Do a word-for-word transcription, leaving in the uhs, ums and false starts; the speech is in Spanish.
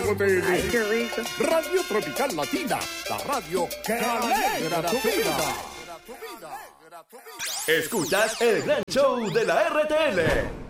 R T L. Ay, qué rico. Radio Tropical Latina, la radio que alegra tu vida. Escuchas el gran show de la R T L.